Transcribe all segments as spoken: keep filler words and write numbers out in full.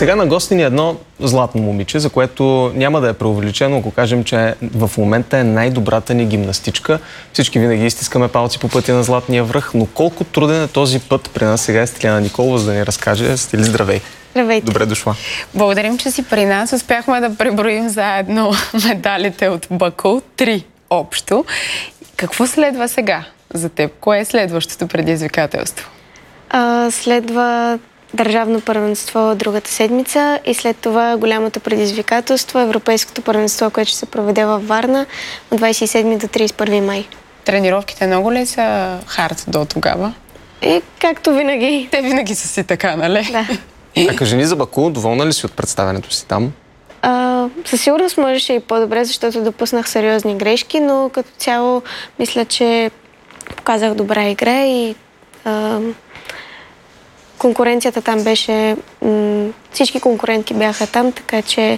Сега на гости ни е едно златно момиче, за което няма да е преувеличено, ако кажем, че в момента е най-добрата ни гимнастичка. Всички винаги изтискаме палци по пътя на златния връх, но колко труден е този път. При нас сега е Стиляна Николова, за да ни разкаже. Стили, здравей! Здравейте! Добре дошла! Благодарим, че си при нас. Успяхме да преброим заедно медалите от Баку. Три общо. Какво следва сега за теб? Кое е следващото предизвикателство? А, следва държавно първенство другата седмица и след това голямото предизвикателство, европейското първенство, което ще се проведе във Варна от двадесет и седми до тридесет и първи май. Тренировките много ли са хард до тогава? И както винаги. Те винаги са си така, нали? Да. А кажи ни за Баку, доволна ли си от представянето си там? А, със сигурност можеше и по-добре, защото допуснах сериозни грешки, но като цяло мисля, че показах добра игра и а, конкуренцията там беше... М- всички конкурентки бяха там, така че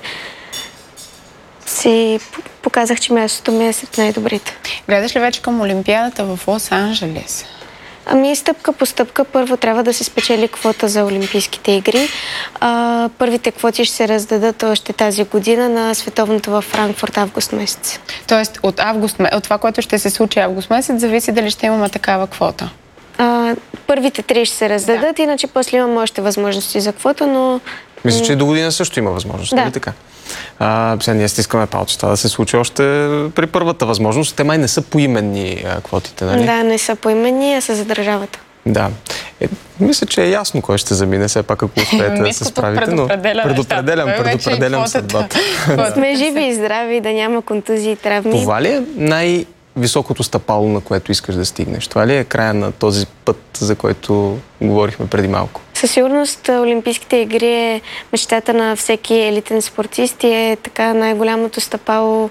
си показах, че мястото ми е сред най-добрите. Гледаш ли вече към Олимпиадата в Лос-Анджелес? Ами стъпка по стъпка. Първо трябва да се спечели квота за Олимпийските игри. А, първите квоти ще се раздадат още тази година на световното във Франкфурт август месец. Тоест от август, от това, което ще се случи август месец, зависи дали ще имаме такава квота. А, първите три ще се раздадат, да. Иначе после имаме още възможности за квота, но... Мисля, че и до година също има възможност, да. Нали така? А, сега ние стискаме палчета да се случи още при първата възможност. Те май не са поименни а, квотите, нали? Да, не са поименни, а са за държавата. Да. Е, мисля, че е ясно кой ще замине, все пак ако успеете да се справите, но предопределям, предопределям съдбата. Сме живи и здрави, да няма контузии и травми. Това ли е най-високото стъпало, на което искаш да стигнеш? Това ли е края на този път, за който говорихме преди малко? Със сигурност Олимпийските игри е мечтата на всеки елитен спортист и е така най-голямото стъпало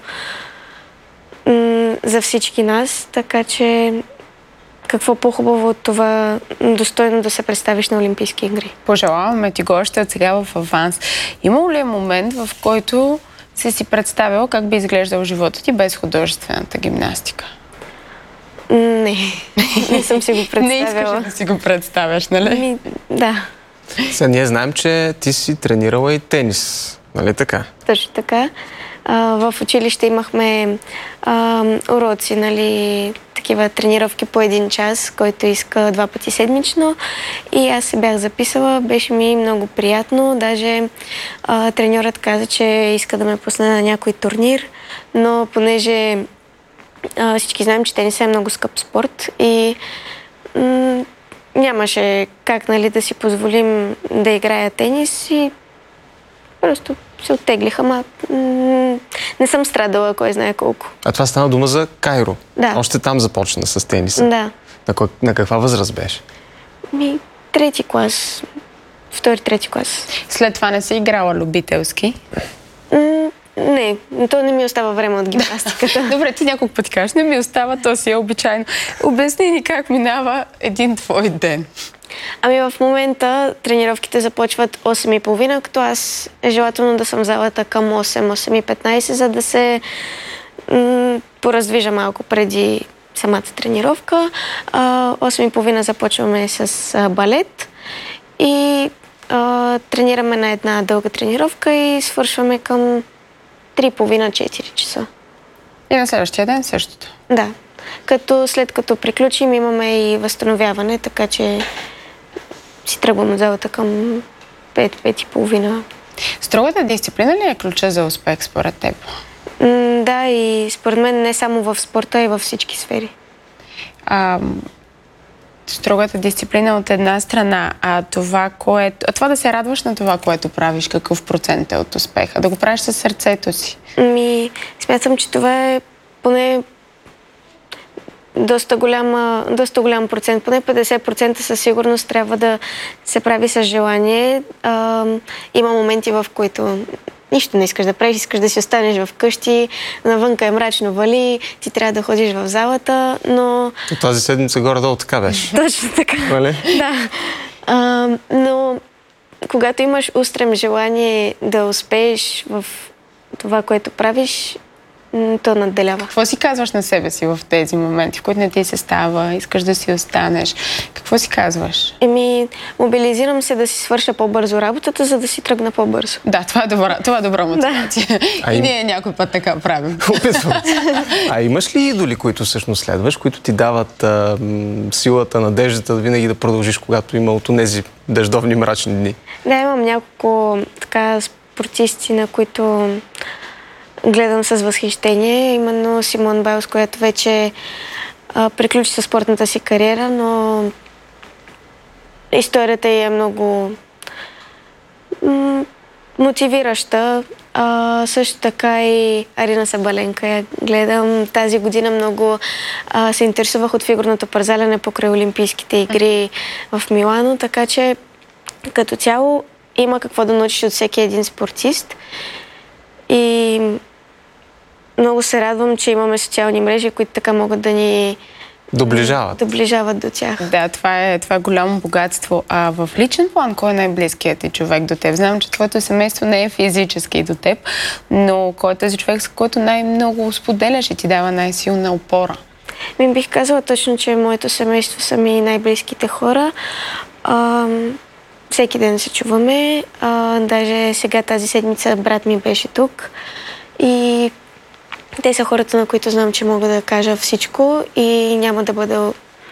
м- за всички нас, така че какво по-хубаво от това достойно да се представиш на Олимпийски игри. Пожелаваме ти го още от сега в аванс. Имало ли е момент, в който си си представила как би изглеждал живота ти без художествената гимнастика? Не, не съм си го представила. Не искаш да си го представяш, нали? Ми, да. Сега ние знаем, че ти си тренирала и тенис, нали така? Точно така. А, в училище имахме а, уроци, нали, такива тренировки по един час, който иска два пъти седмично. И аз се бях записала, беше ми много приятно. Даже а, треньорът каза, че иска да ме пусне на някой турнир, но понеже а, всички знаем, че тенис е много скъп спорт и м- нямаше как, нали, да си позволим да играя тенис и просто се оттеглиха, ма м- не съм страдала, кой знае колко. А това стана дума за Кайро. Да. Още там започна с тениса. Да. На, ко- на каква възраст беше? Ми, трети клас. Втори, трети клас. След това не си играла любителски? М- не, то не ми остава време от гимнастиката. Добре, ти няколко пъти кажеш, не ми остава, то си е обичайно. Обясни ни как минава един твой ден. Ами в момента тренировките започват осем и половина, като аз е желателно да съм в залата към осем, осем и петнайсет, за да се м- пораздвижа малко преди самата тренировка. А, осем и половина започваме с а, балет и а, тренираме на една дълга тренировка и свършваме към три и половина, четири часа. И на следващия ден същото? Да. Като след като приключим имаме и възстановяване, така че си тръгвам от залата към пет, пет и половина. Строгата дисциплина ли е ключа за успех според теб? М, да, и според мен не само в спорта, и във всички сфери. А, строгата дисциплина от една страна, а това, което... А това да се радваш на това, което правиш, какъв процент е от успеха? Да го правиш със сърцето си? Ми, смятам, че това е поне доста, голяма, доста голям процент. Поне петдесет процента със сигурност трябва да се прави с желание. А, има моменти, в които нищо не искаш да правиш, искаш да си останеш вкъщи, навънка е мрачно, вали, ти трябва да ходиш в залата, но... Тази седмица горе-долу така беше. Точно така. Вали? Да. А, но когато имаш устрем желание да успееш в това, което правиш, м, то надделява. Какво си казваш на себе си в тези моменти, в които не ти се става, искаш да си останеш? Какво си казваш? Еми, мобилизирам се да си свърша по-бързо работата, за да си тръгна по-бързо. Да, това е добра, това е добра мотивация. Да. И А им... ние някой път така правим. Опитвам се. А имаш ли идоли, които всъщност следваш, които ти дават а, м, силата, надеждата да винаги да продължиш, когато има от тези дъждовни мрачни дни? Да, имам няколко така спортисти, на които гледам с възхищение. Именно Симон Байлс, която вече а, приключи със спортната си кариера, но историята ѝ е много м- мотивираща. А, също така и Арина Сабаленка я гледам. Тази година много а, се интересувах от фигурното парзаляне покрай Олимпийските игри в Милано, така че като цяло има какво да научиш от всеки един спортист. И много се радвам, че имаме социални мрежи, които така могат да ни Доближават. доближават до тях. Да, това е, това е голямо богатство. А в личен план, кой е най-близкият ти човек до теб? Знам, че твоето семейство не е физически до теб, но кой е този човек, с който най-много споделяш и ти дава най-силна опора? Ми бих казала точно, че моето семейство са ми най-близките хора. А, всеки ден се чуваме. А, даже сега тази седмица брат ми беше тук. И те са хората, на които знам, че мога да кажа всичко и няма да бъда...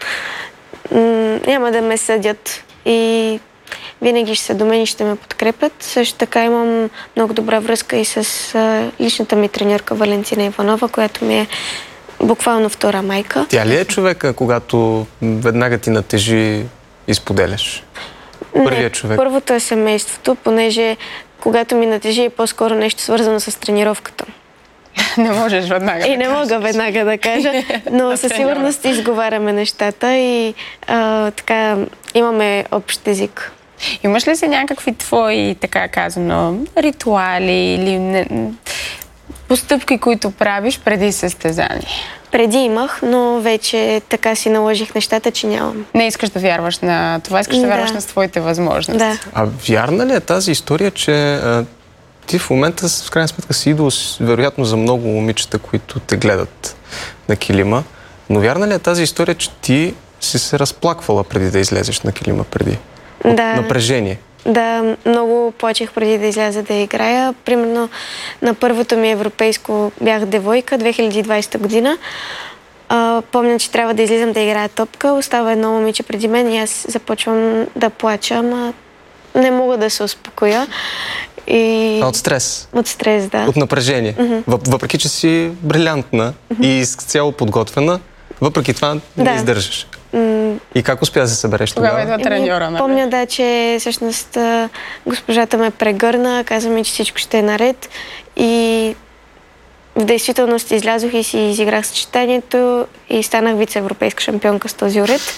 няма да ме съдят. И винаги ще са до мен и ще ме подкрепят. Също така имам много добра връзка и с а, личната ми треньорка Валентина Иванова, която ми е буквално втора майка. Тя ли е човека, когато веднага ти натежи и споделяш? Първият човек. Първото е семейството, понеже когато ми натежи е по-скоро нещо свързано с тренировката. Не можеш веднага. И не да мога веднага да кажа, но със сигурност изговаряме нещата и а, така имаме общ език. Имаш ли се някакви твои, така казано, ритуали или не, постъпки, които правиш преди състезание? Преди имах, но вече така си наложих нещата, че нямам. Не искаш да вярваш на това, искаш да, да вярваш на своите възможности. Да. А вярна ли е тази история, че а, ти в момента в крайна сметка си идол, вероятно за много момичета, които те гледат на килима, но вярна ли е тази история, че ти си се разплаквала преди да излезеш на килима преди? От Да. напрежение. Да, много плачех преди да изляза да играя. Примерно на първото ми европейско бях девойка, две хиляди и двадесета година. А, помня, че трябва да излизам да играя топка. Остава едно момиче преди мен и аз започвам да плача, ама не мога да се успокоя. И... А от стрес? От стрес, да. От напрежение. Mm-hmm. Въпреки, че си брилянтна mm-hmm. и цяло подготвена, въпреки това да. не издържаш. Mm. И как успя да се събереш тогава? Тогава идва треньора, нали? Помня, да, че всъщност госпожата ме прегърна, каза ми, че всичко ще е наред и в действителност излязох и си изиграх съчетанието и станах вице-европейска шампионка с този уред.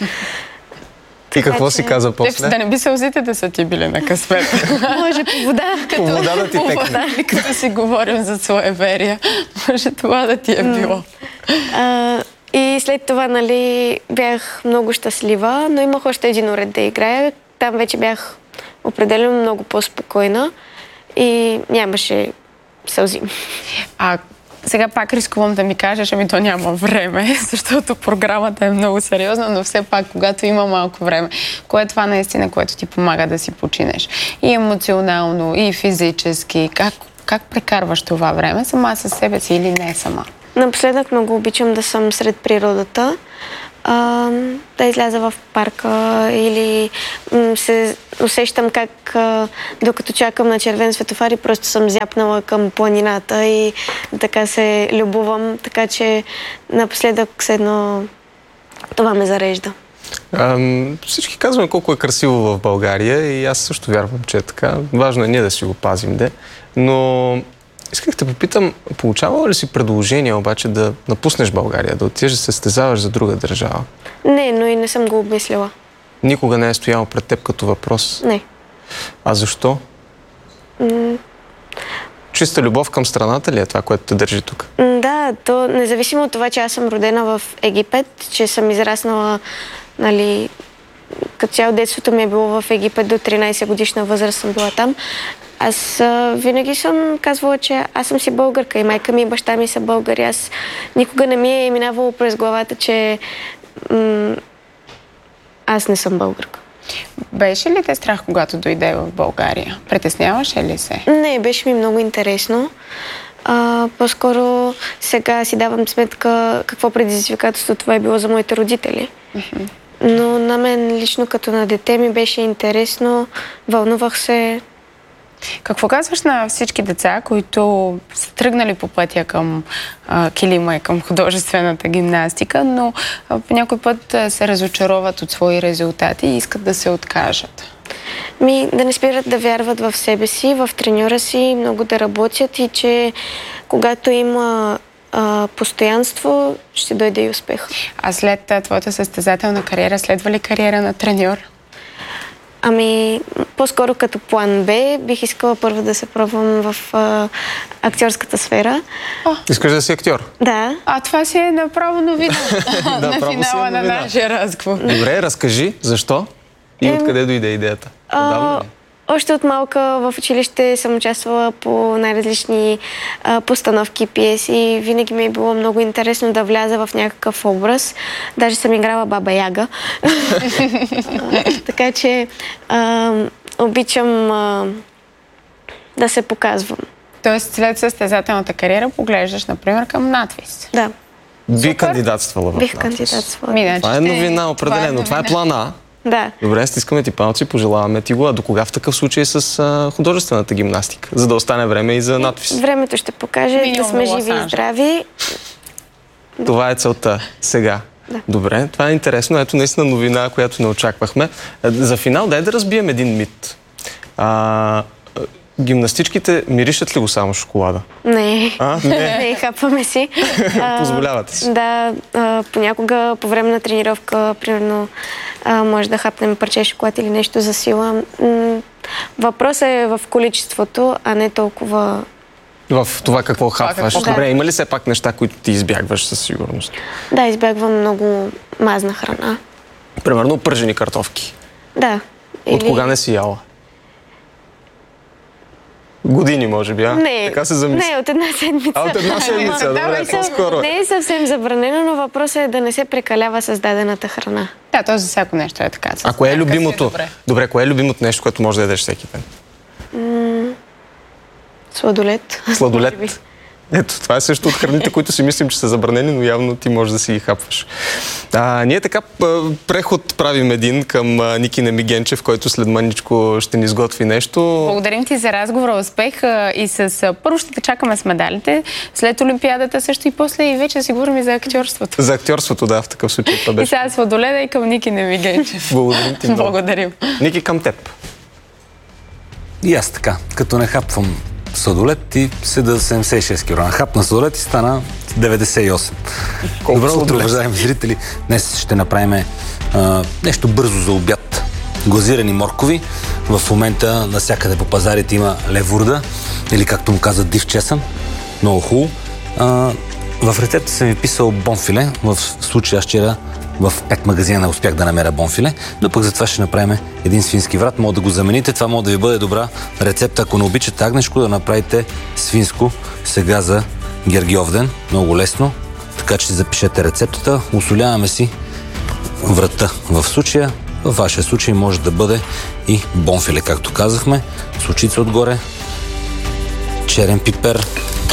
И какво си каза после? Да не би сълзите да са ти били на късмет. Може по вода. По вода да ти текне. Като си говорим за суеверия, може това да ти е било. А, и след това, нали, бях много щастлива, но имах още един уред да играя. Там вече бях определено много по-спокойна и нямаше сълзи. А сега пак рискувам да ми кажеш, ами то няма време, защото програмата е много сериозна, но все пак, когато има малко време, кое е това наистина, което ти помага да си починеш? И емоционално, и физически. Как, как прекарваш това време? Сама със себе си или не сама? Напоследък много обичам да съм сред природата, а, да изляза в парка или м, се усещам как а, докато чакам на червен светофар и просто съм зяпнала към планината и така се любувам, така че напоследък седно това ме зарежда. Ам, всички казваме колко е красиво в България и аз също вярвам, че е така. Важно е ние да си го пазим, де. Но исках да попитам, получавала ли си предложение обаче да напуснеш България, да отидеш да се състезаваш за друга държава? Не, но и не съм го обмислила. Никога не е стоял пред теб като въпрос? Не. А защо? М- Чиста любов към страната ли е това, което те държи тук? М, Да, то независимо от това, че аз съм родена в Египет, че съм израснала, нали, като цяло детството ми е било в Египет, до тринайсет годишна възраст съм била там. Аз а, винаги съм казвала, че аз съм си българка и майка ми и баща ми са българи. Аз никога не ми е минавало през главата, че м- аз не съм българка. Беше ли те страх, когато дойде в България? Притесняваше ли се? Не, беше ми много интересно. А, по-скоро сега си давам сметка какво предизвикателство това е било за моите родители. Mm-hmm. Но на мен лично като на дете ми беше интересно, вълнувах се. Какво казваш на всички деца, които са тръгнали по пътя към а, килима и към художествената гимнастика, но а, по някой път а, се разочароват от свои резултати и искат да се откажат? Ми, да не спират да вярват в себе си, в треньора си, много да работят и че когато има а, постоянство, ще дойде и успех. А след а, твоята състезателна кариера, следва ли кариера на треньор? Ами, по-скоро като план Б, бих искала първо да се пробвам в а, актьорската сфера. О. Искаш да си актьор? Да. А това си е направо новина да, на финала на нашия разговор. Добре, разкажи защо и Ем... откъде дойде идеята? А, още от малка в училище съм участвала по най-различни а, постановки, пиеси. Винаги ми е било много интересно да вляза в някакъв образ. Даже съм играла Баба Яга. Така че а, обичам а, да се показвам. Тоест след състезателната кариера поглеждаш, например, към надвис. Да. Би кандидатствала в Бих надвис. кандидатствала. Мина, това е новина, определено. Това е, това е плана. Да. Добре, стискаме ти палци, пожелаваме ти го. А до кога в такъв случай с а, художествената гимнастика? За да остане време и за надвис. Времето ще покаже, да сме живи и здрави. Това е целта сега. Да. Добре, това е интересно. Ето наистина новина, която не очаквахме. За финал дай да разбием един мит. А, гимнастичките миришат ли го само шоколада? Не. А, не. Не, хапваме си. Позволявате си. Да, а, понякога по време на тренировка, примерно, а, може да хапнем парче шоколад или нещо за сила. М- въпросът е в количеството, а не толкова... В това какво хапваш. Какво... Добре, има ли все пак неща, които ти избягваш със сигурност? Да, избягвам много мазна храна. Примерно пържени картофки. Да. От или... кога не си яла? Години, може би, а? Не, така се замисля. не, от една седмица. А, от една седмица, добре, по-скоро. Не е съвсем забранено, но въпросът е да не се прекалява с дадената храна. Да, то за всяко нещо е така. А кое е любимото? Добре. добре, кое е любимото нещо, което може да ядеш всеки ден? М- сладолет. Сладолет? Ето, това е също от храните, които си мислим, че са забранени, но явно ти можеш да си ги хапваш. А, ние така преход правим един към а, Ники Немигенчев, който след мъничко ще ни изготви нещо. Благодарим ти за разговора, успех а, и с а, първо ще те чакаме с медалите, след Олимпиадата също и после и вече си говорим и за актьорството. За актьорството, да, в такъв случай това беше. И сега сладоледа и към Ники Немигенчев. Благодарим ти много. Благодарим. Ники, към теб. И аз така, като не хапвам сладолет и седа седемдесет и шест килограма. Хапна сладолет и стана деветдесет и осем. Колко Добро утро, сладолет? уважаеми зрители. Днес ще направим а, нещо бързо за обяд. Глазирани моркови. В момента навсякъде по пазарите има левурда, или както му казват див чесън. Много хубаво. А, в рецепта съм ви писал бонфиле. В случая аз вчера в пет магазина не успях да намеря бонфиле, но пък за това ще направим един свински врат. Мога да го замените. Това може да ви бъде добра рецепта. Ако не обичате агнешко, да направите свинско сега за Гергьовден. Много лесно. Така че запишете рецептата. Усоляваме си врата в случая. В вашия случай може да бъде и бонфиле, както казахме. Сучица отгоре. Черен пипер.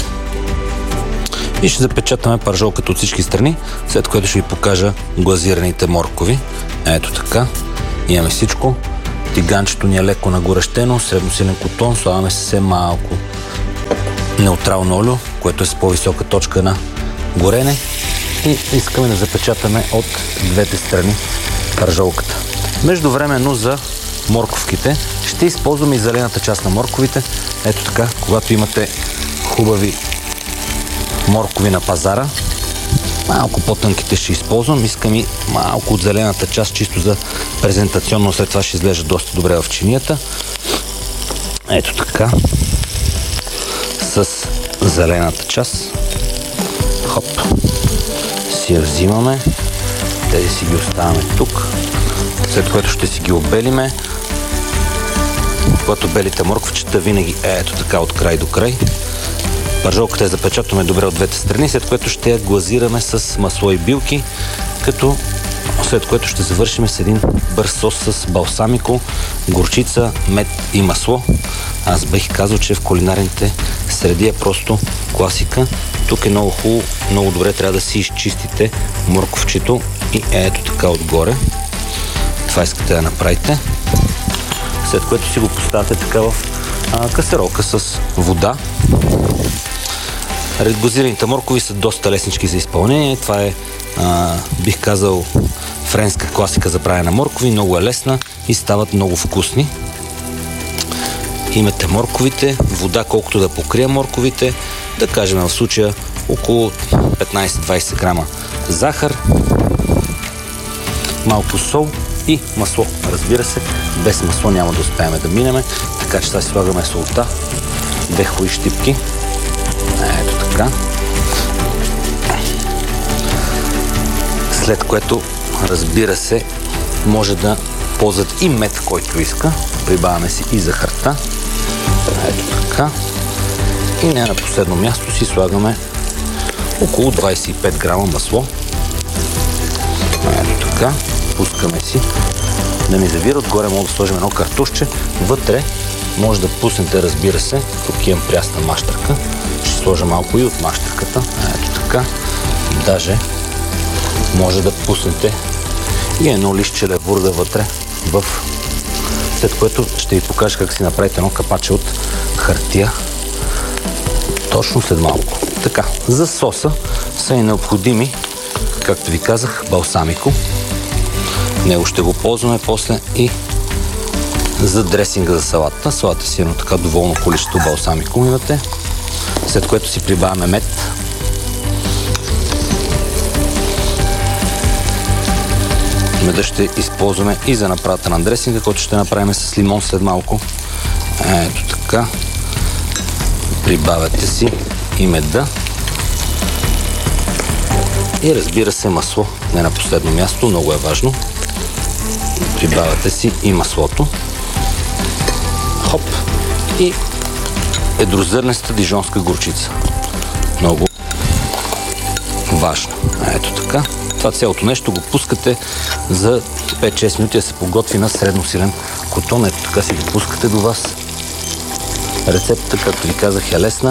И ще запечатаме пържолката от всички страни, след което ще ви покажа глазираните моркови. Ето така. Имаме всичко. Тиганчето ни е леко нагорещено, средносилен котон, слагаме съвсем малко неутрално олио, което е с по-висока точка на горене. И искаме да запечатаме от двете страни пържолката. Междувременно за морковките ще използваме и зелената част на морковите. Ето така, когато имате хубави моркови на пазара. Малко по-тънките ще използвам. Искам и малко от зелената част, чисто за презентационно. След това ще изглежда доста добре в чинията. Ето така. С зелената част. Хоп. Си я взимаме. Тези си ги оставяме тук. след което ще си ги обелиме. Когато белите морковчета, винаги е ето така от край до край. Пържолката я запечатваме добре от двете страни, след което ще я глазираме с масло и билки, като след което ще завършим с един бърз сос с балсамико, горчица, мед и масло. Аз бих казал, че в кулинарните среди е просто класика. Тук е много хубаво, много добре трябва да си изчистите морковчето и ето така отгоре. Това искате да направите. След което си го поставяте така в а, касеролка с вода. Глазираните моркови са доста леснички за изпълнение. Това е, а, бих казал, френска класика за правене на моркови. Много е лесна и стават много вкусни. Имате морковите, вода колкото да покрия морковите, да кажем в случая около петнайсет-двайсет грама захар, малко сол и масло. Разбира се, без масло няма да успеем да минеме, така че сега си слагаме солта, две хубави щипки. Ето така. След което, разбира се, може да ползват и мед, който иска. Прибавяме си и захарта. Ето така. И не на последно място си слагаме около двайсет и пет грама масло. Ето така. Пускаме си да ни завира. Отгоре може да сложим едно картушче. Вътре може да пуснете, разбира се. Тук имам прясна мащърка. Ще сложа малко и от мащърката. Ето така. Даже може да пуснете и едно листче левурга вътре, в... след което ще ви покажа как си направите едно капаче от хартия. Точно след малко. Така, за соса са и необходими, както ви казах, балсамико. Него ще го ползваме после и за дресинга за салата. Салата си едно така доволно количество балсамико имате. След което си прибавяме мед. Меда ще използваме и за направата на дресинга, който ще направим с лимон след малко. Ето така. Прибавяте си и меда. И разбира се масло, не на последно място, много е важно. Прибавяте си и маслото. Хоп. И едрозърнеста дижонска горчица. Много важно. Ето така. Това цялото нещо го пускате за пет-шест минути да се подготви на средносилен котон. Ето така си го пускате до вас. Рецептата, както ви казах, е лесна.